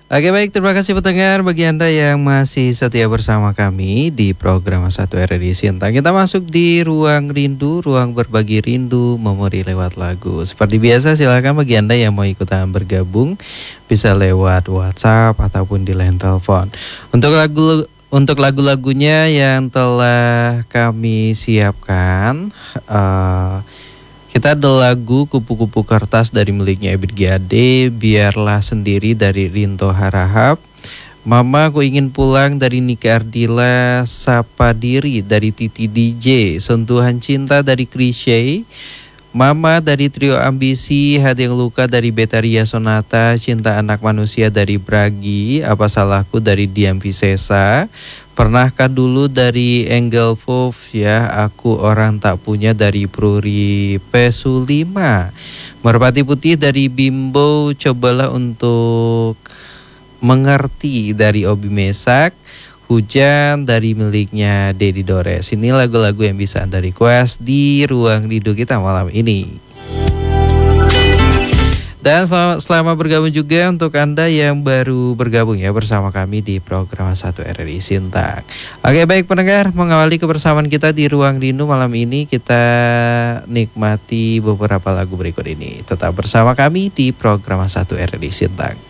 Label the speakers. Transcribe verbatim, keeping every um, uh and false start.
Speaker 1: Oke baik, terima kasih pendengar bagi Anda yang masih setia bersama kami di program satu R R I Sintang. Kita masuk di ruang rindu, ruang berbagi rindu, memori lewat lagu. Seperti biasa silakan bagi Anda yang mau ikutan bergabung bisa lewat WhatsApp ataupun di line telepon. Untuk lagu untuk lagu-lagunya yang telah kami siapkan, uh, kita ada lagu Kupu-Kupu Kertas dari miliknya Ebit G Ade, Biarlah Sendiri dari Rinto Harahap, Mama Aku Ingin Pulang dari Nika Ardila, Sapa Diri dari Titi D J, Sentuhan Cinta dari Krisye, Mama dari Trio Ambisi, Hati Yang Luka dari Betaria Sonata, Cinta Anak Manusia dari Bragi, Apa Salahku dari Diam Piscesa, Pernahkah Dulu dari Angel Fov, ya Aku Orang Tak Punya dari Pruri Pesulima, Merpati Putih dari Bimbo, Cobalah Untuk Mengerti dari Obi Mesak, Hujan dari miliknya Dedi Dores. Ini lagu-lagu yang bisa Anda request di ruang rindu kita malam ini. Dan selama, selama bergabung juga untuk Anda yang baru bergabung ya bersama kami di program satu R R I Sintang. Oke baik pendengar, mengawali kebersamaan kita di ruang rindu malam ini, kita nikmati beberapa lagu berikut ini. Tetap bersama kami di program satu R R I Sintang.